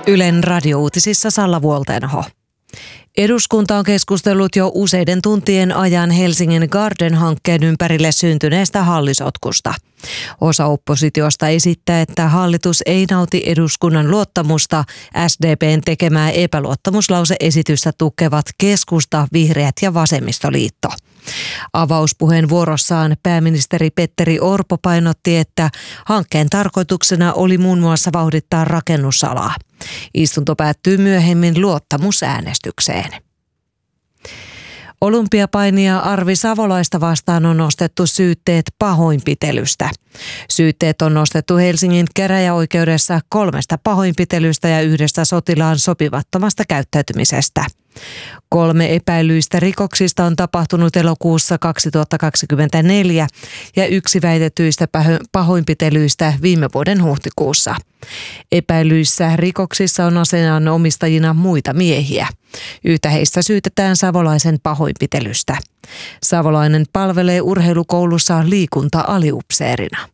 Ylen radiouutisissa Salla Vuoltenho. Eduskunta on keskustellut jo useiden tuntien ajan Helsingin Garden-hankkeen ympärille syntyneestä hallisotkusta. Osa oppositiosta esittää, että hallitus ei nauti eduskunnan luottamusta. SDP:n tekemää epäluottamuslause-esitystä tukevat Keskusta, Vihreät ja Vasemmistoliitto. Avauspuheenvuorossaan pääministeri Petteri Orpo painotti, että hankkeen tarkoituksena oli muun muassa vauhdittaa rakennusalaa. Istunto päättyy myöhemmin luottamusäänestykseen. Olympiapainia Arvi Savolaista vastaan on nostettu syytteet pahoinpitelystä. Syytteet on nostettu Helsingin käräjäoikeudessa 3 pahoinpitelystä ja 1 sotilaan sopivattomasta käyttäytymisestä. 3 epäilyistä rikoksista on tapahtunut elokuussa 2024 ja 1 väitetyistä pahoinpitelyistä viime vuoden huhtikuussa. Epäilyissä rikoksissa on aseen omistajina muita miehiä. Yhtä heistä syytetään Savolaisen pahoinpitelystä. Savolainen palvelee urheilukoulussa liikunta-aliupseerina.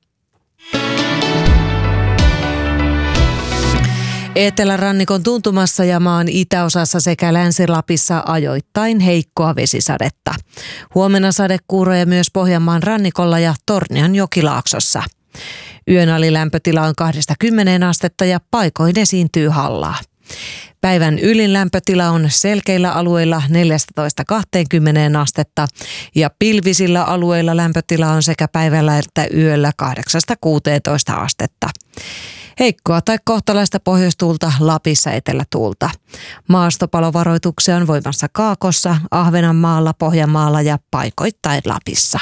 Etelärannikon tuntumassa ja maan itäosassa sekä Länsi-Lapissa ajoittain heikkoa vesisadetta. Huomenna sadekuuroja myös Pohjanmaan rannikolla ja Tornion jokilaaksossa. Yön alilämpötila on 2–10 astetta ja paikoin esiintyy hallaa. Päivän ylin lämpötila on selkeillä alueilla 14–20 astetta ja pilvisillä alueilla lämpötila on sekä päivällä että yöllä 8–16 astetta. Heikkoa tai kohtalaista pohjoistuulta, Lapissa etelätuulta. Maastopalovaroituksia on voimassa Kaakossa, Ahvenanmaalla, Pohjanmaalla ja paikoittain Lapissa.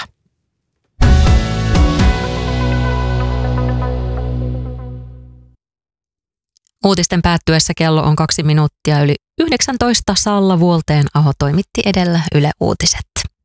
Uutisten päättyessä kello on 2 minuuttia yli 19. Salla Vuoltenaho toimitti edellä Yle Uutiset.